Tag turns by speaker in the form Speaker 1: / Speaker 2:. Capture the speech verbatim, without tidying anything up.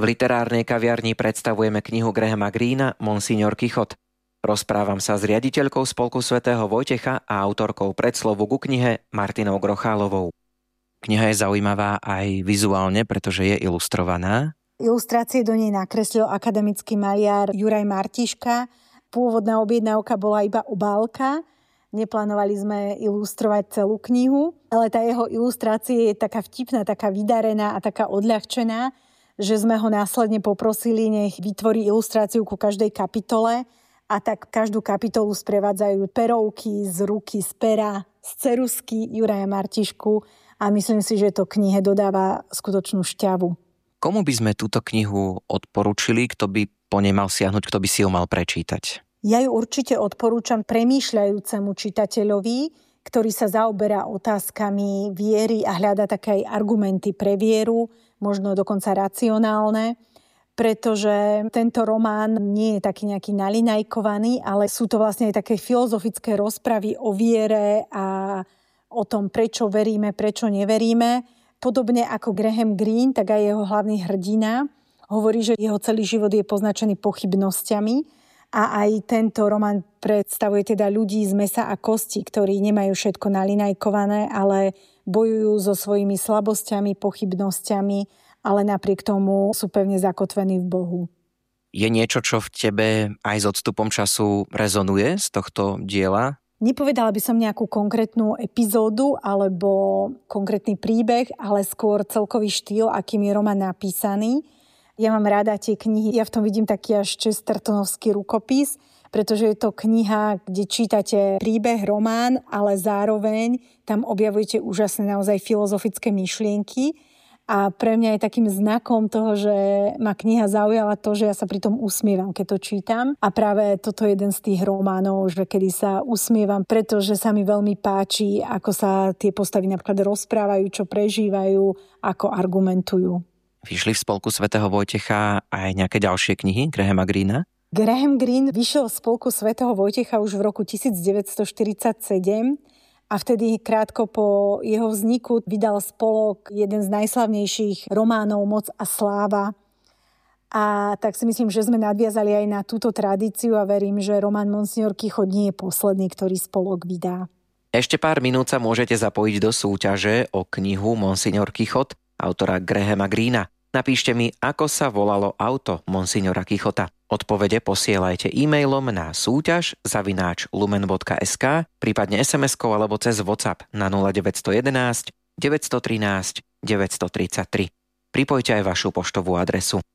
Speaker 1: literárnej kaviarni predstavujeme knihu Grahama Greena Monsignor Quichotte. Rozprávam sa s riaditeľkou Spolku svätého Vojtecha a autorkou predslovu ku knihe Martinou Grochálovou. Kniha je zaujímavá aj vizuálne, pretože je ilustrovaná.
Speaker 2: Ilustrácie do nej nakreslil akademický maliar Juraj Martiška. Pôvodná objednávka bola iba obálka. Neplánovali sme ilustrovať celú knihu, ale tá jeho ilustrácia je taká vtipná, taká vydarená a taká odľahčená, že sme ho následne poprosili, nech vytvorí ilustráciu ku každej kapitole a tak každú kapitolu sprevádzajú perovky z ruky, z pera, z ceruzky Juraja Martišku a myslím si, že to knihe dodáva skutočnú šťavu.
Speaker 1: Komu by sme túto knihu odporúčili, kto by po nej mal siahnuť, kto by si ju mal prečítať?
Speaker 2: Ja ju určite odporúčam premýšľajúcemu čitateľovi, ktorý sa zaoberá otázkami viery a hľadá také aj argumenty pre vieru, možno dokonca racionálne, pretože tento román nie je taký nejaký nalinajkovaný, ale sú to vlastne aj také filozofické rozpravy o viere a o tom, prečo veríme, prečo neveríme. Podobne ako Graham Greene, tak aj jeho hlavný hrdina hovorí, že jeho celý život je poznačený pochybnosťami. A aj tento román predstavuje teda ľudí z mäsa a kosti, ktorí nemajú všetko nalinajkované, ale bojujú so svojimi slabosťami, pochybnosťami, ale napriek tomu sú pevne zakotvení v Bohu.
Speaker 1: Je niečo, čo v tebe aj s odstupom času rezonuje z tohto diela?
Speaker 2: Nepovedala by som nejakú konkrétnu epizódu alebo konkrétny príbeh, ale skôr celkový štýl, akým je román napísaný. Ja mám rada tie knihy, ja v tom vidím taký až chestertonovský rukopis, pretože je to kniha, kde čítate príbeh, román, ale zároveň tam objavujete úžasné naozaj filozofické myšlienky. A pre mňa je takým znakom toho, že ma kniha zaujala to, že ja sa pri tom usmievam, keď to čítam. A práve toto je jeden z tých románov, že kedy sa usmievam, pretože sa mi veľmi páči, ako sa tie postavy napríklad rozprávajú, čo prežívajú, ako argumentujú.
Speaker 1: Vyšli v Spolku svätého Vojtecha aj nejaké ďalšie knihy Grahama Greena?
Speaker 2: Graham Greene vyšiel v Spolku svätého Vojtecha už v roku devätnásťstoštyridsaťsedem a vtedy krátko po jeho vzniku vydal spolok jeden z najslavnejších románov Moc a sláva. A tak si myslím, že sme nadviazali aj na túto tradíciu a verím, že román Monsignor Quichotte nie je posledný, ktorý spolok vydá.
Speaker 1: Ešte pár minút sa môžete zapojiť do súťaže o knihu Monsignor Quichotte autora Grahama Greena. Napíšte mi, ako sa volalo auto Monsignora Quichotta. Odpovede posielajte e-mailom na súťaž zavináč lumen bodka es ká, prípadne es em eskou alebo cez WhatsApp na nula deväť jedna jedna, deväť jedna tri, deväť tri tri. Pripojte aj vašu poštovú adresu.